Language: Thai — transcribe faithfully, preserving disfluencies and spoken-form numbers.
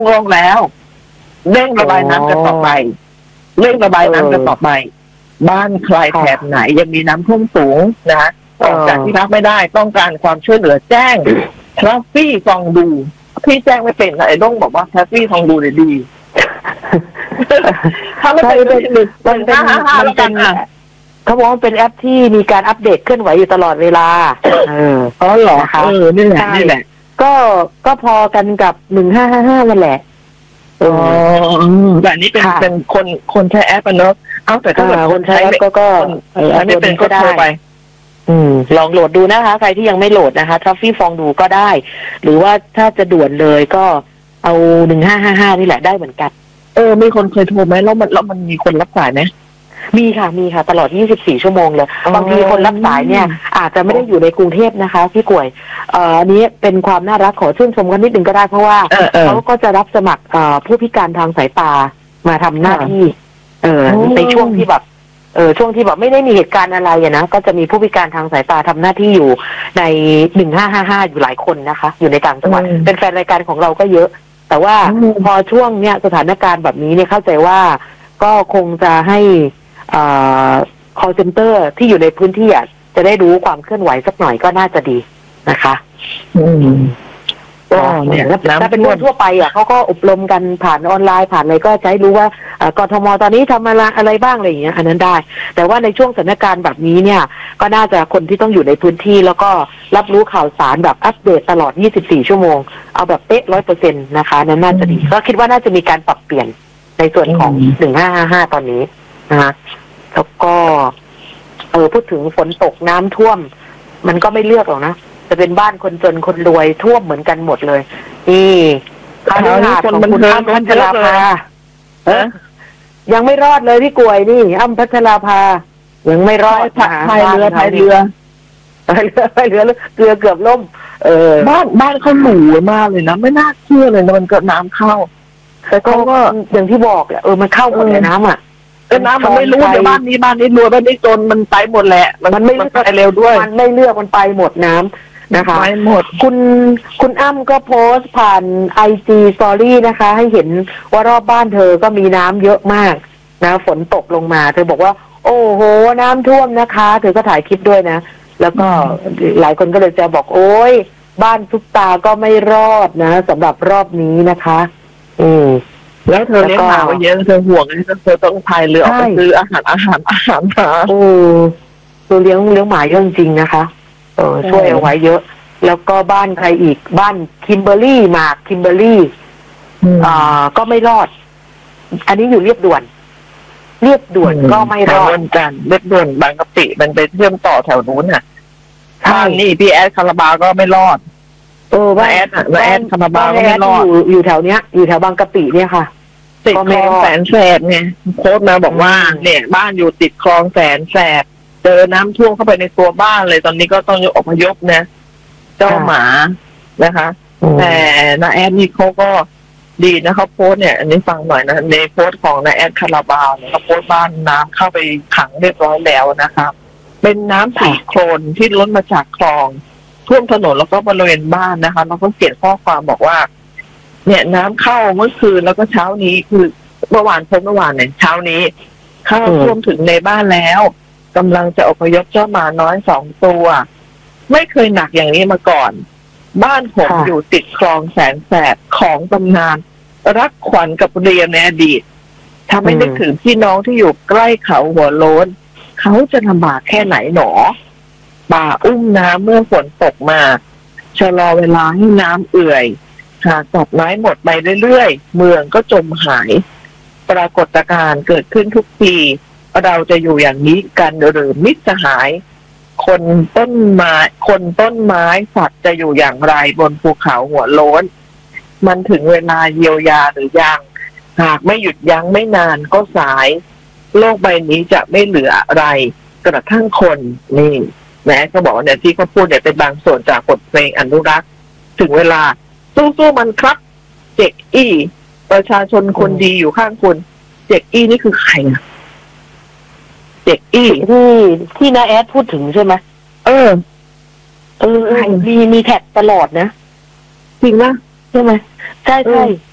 ลงแล้วเร่งระบายน้ำกันต่อไปเร่งระบายน้ำกันต่อไปบ้านใครแถบไหนยังมีน้ำท่วมสูงนะออกจากที่พักไม่ได้ต้องการความช่วยเหลือแจ้งทรัฟฟี่ฟองดูพี่แจ้งไม่เป็นไอ้ด้งบอกว่าทรัฟฟี่ฟองดูเลยดีถ้าไม่เป็นมันเป็นมันเป็นเขาบอกว่าเป็นแอปที่มีการอัปเดตเคลื่อนไหวอยู่ตลอดเวลาเอออ๋อเหรอคะเออนี่แหละนี่แหละก็ก็พอกันกับหนึ่งห้าห้าห้านั่นแหละอ๋อแบบนี้เป็นเป็นคนคนใช้แอปเนอะเอาแต่ถ้าคนใช้แอปก็ก็ไม่เป็นก็ได้ไปอืมลองโหลดดูนะคะใครที่ยังไม่โหลดนะคะทรัฟฟี่ฟองดูก็ได้หรือว่าถ้าจะด่วนเลยก็เอาหนึ่งห้าห้าห้านี่แหละได้เหมือนกันเออมีคนเคยโทรไหมแล้วมันแล้วมันมีคนรับสายไหมมีค่ะมีค่ะตลอดยี่สิบสี่ชั่วโมงเลยบางทีคนรับสายเนี่ยอาจจะไม่ได้อยู่ในกรุงเทพนะคะพี่กวยเอ่ออันนี้เป็นความน่ารักขอชื่นชมกันนิดนึงก็ได้เพราะว่าเขาก็จะรับสมัครเอ่อผู้พิการทางสายตามาทำหน้าที่เออในช่วงที่แบบเออช่วงที่แบบไม่ได้มีเหตุการณ์อะไรอะนะก็จะมีผู้พิการทางสายตาทำหน้าที่อยู่ในหนึ่งห้าห้าห้าอยู่หลายคนนะคะอยู่ในต่างจังหวัดเป็นแฟนรายการของเราก็เยอะแต่ว่าพอช่วงเนี้ยสถานการณ์แบบนี้เนี่ยเข้าใจว่าก็คงจะให้อ่า call center ที่อยู่ในพื้นที่อ่ะจะได้รู้ความเคลื่อนไหวสักหน่อยก็น่าจะดีนะคะอืมก็เนี่ยถ้าเป็นคนทั่วไปอ่ะเขาก็อบรมกันผ่านออนไลน์ผ่านอะไรก็ใช้รู้ว่ากทมตอนนี้ทำอะไรอะไรบ้างอะไรอย่างเงี้ยอันนั้นได้แต่ว่าในช่วงสถานการณ์แบบนี้เนี่ยก็น่าจะคนที่ต้องอยู่ในพื้นที่แล้วก็รับรู้ข่าวสารแบบอัปเดตตลอดยี่สิบสี่ชั่วโมงเอาแบบเป๊ะ ร้อยเปอร์เซ็นต์ นะคะนั้นน่าจะดีก็คิดว่าน่าจะมีการปรับเปลี่ยนในส่วนของหนึ่งห้าห้าห้าตอนนี้นะคะแล้วก็เออพูดถึงฝนตกน้ำท่วมมันก็ไม่เลือกหรอกนะจะเป็นบ้านคนจนคนรวยท่วมเหมือนกันหมดเลยนี่คราวนี้คนของคุณอ้ำพัชราภาเออยังไม่รอดเลยพี่กวยนี่อ้ำพัชราภายังไม่รอดพายเรือพายเรือพายเรือพายเรือเรือเกือบล่มเออบ้านบ้านเขาหรูมากเลยนะไม่น่าเชื่อเลยนะมันเกิดน้ำเข้าแต่ก็อย่างที่บอกเออมันเข้าหมดเลยน้ำอ่ะเออน้ำมันไม่รู้แต่บ้านนี้บ้านนี้รวยบ้านนี้จนมันไปหมดแหละมันไม่ไปเร็วด้วยมันไม่เลือกมันไปหมดน้ำนะคะไปหมดคุณคุณอ้ำก็โพสต์ผ่านไอจีสตอรี่นะคะให้เห็นว่ารอบบ้านเธอก็มีน้ำเยอะมากนะฝนตกลงมาเธอบอกว่าโอ้โหน้ำท่วมนะคะเธอก็ถ่ายคลิปด้วยนะแล้วก็หลายคนก็เลยจะบอกโอ้ยบ้านซุปตาก็ไม่รอดนะสำหรับรอบนี้นะคะอืมแล้วเธอเลี้ยงหมาไว้เยอะเธอห่วงเธอต้องพายเรือออกไปซื้ออาหารอาหารอาหารมาโอ้เธอเลี้ยงเลี้ยงหมาเยอะจริงนะคะเออช่วยเอาไว้เยอะแล้วก็บ้านใครอีกบ้านคิมเบอร์รี่หมากคิมเบอร์รี่อ่าก็ไม่รอดอันนี้อยู่เรียบด่วนเรียบด่วนก็ไม่รอดกันเรียบด่วนบางกะปิมันไปเชื่อมต่อแถวนู้นน่ะใช่นี่พี่แอดคาราบาวก็ไม่รอดเออว่าแอดอ่ะแอดคาราบาวก็ไม่รอดอยู่อยู่แถวเนี้ยอยู่แถวบางกะปิเนี่ยค่ะติดคลองแสนแสบไงโค้ดมาบอกว่าเนี่ยบ้านอยู่ติดคลองแสนแสบเจอน้ำท่วมเข้าไปในตัวบ้านเลยตอนนี้ก็ต้องยกอพยพนะเจ้าหมานะคะแต่นาแอดนี่เขาก็ดีนะเขาโพสเนี่ยอันนี้ฟังหน่อยนะในโพสของนาแอดคาราบาวเนี่ยเขาโพสบ้านน้ำเข้าไปขังเรียบร้อยแล้วนะคะเป็นน้ำสีโคลนที่ล้นมาจากคลองท่วมถนนแล้วก็บริเวณบ้านนะคะแล้วก็เขียนข้อความบอกว่าเนี่ยน้ำเข้าเมื่อคืนแล้วก็เช้านี้คือเมื่อวานพบเมื่อวานเนี่ยเช้านี้เข้าท่วมถึงในบ้านแล้วกำลังจะอพยพเจ้าหมาน้อยสองตัวไม่เคยหนักอย่างนี้มาก่อนบ้านผมอยู่ติดคลองแสนแสบของตำนานรักขวัญกับเรียนในอดีตทำให้นึกถึงพี่น้องที่อยู่ใกล้เขาหัวโล้นเขาจะลำบากแค่ไหนหนอป่าอุ้มน้ำเมื่อฝนตกมาชะลอเวลาให้น้ำเอื่อยหากตัดไม้หมดไปเรื่อยๆเมืองก็จมหายปรากฏการณ์เกิดขึ้นทุกปีเราจะอยู่อย่างนี้กันหรือมิตรสหายคนต้นไม้คนต้นไม้สัตว์จะอยู่อย่างไรบนภูเขาหัวโล้นมันถึงเวลาเยียวยาหรือยังหากไม่หยุดยั้งไม่นานก็สายโลกใบนี้จะไม่เหลืออะไรกระทั่งคนนี่แม้ก็บอกเนี่ยที่เขาพูดเนี่ยเป็นบางส่วนจากบทเพลงอนุรักษ์ถึงเวลาสู้ๆมันครับเจ็กอี้ประชาชนคนดีอยู่ข้างคุณเจ็กอี้นี่คือใครอะเจ็กอี้ที่ที่นาแอดพูดถึงใช่ไหมเออเออมีมีแท็กตลอดนะจริงนะใช่ไหมใช่ใช่